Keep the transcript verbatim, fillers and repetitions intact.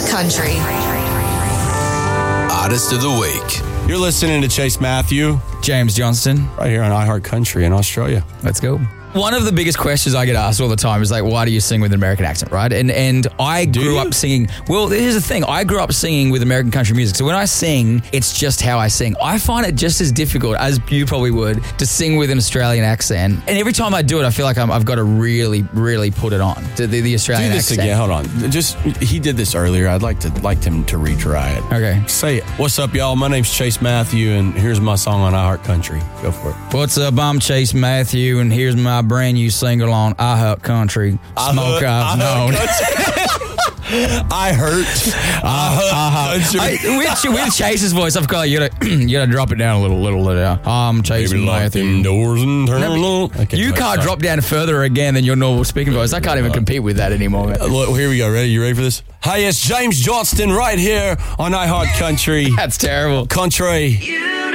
Country. Artist of the Week. You're listening to Chase Matthew, James Johnston, right here on iHeart Country in Australia. Let's go. One of the biggest questions I get asked all the time is like, why do you sing with an American accent, right? And and I Do grew you? up singing, well, here's the thing. I grew up singing with American country music. So when I sing, it's just how I sing. I find it just as difficult, as you probably would, to sing with an Australian accent. And every time I do it, I feel like I'm, I've got to really, really put it on, the, the, the Australian Do this accent. again. Hold on. Just he did this earlier. I'd like to like him to retry it. Okay. Say it. What's up, y'all? My name's Chase Matthew, and here's my song on iHeart Country. Go for it. What's up? I'm Chase Matthew, and here's my brand new single on iHeart Country. Smoke I've known. I hurt. I hurt. I, with, with Chase's voice, I've got you gotta you gotta drop it down a little, little, little. I'm Chase Maybe lock Matthew. them doors and turn No, on. Okay, you sorry, can't sorry. drop down further again than your normal speaking voice. I can't even compete with that anymore. Man. Uh, Look, here we go. Ready? You ready for this? Hi, it's James Johnston right here on iHeart Country. That's terrible. Country.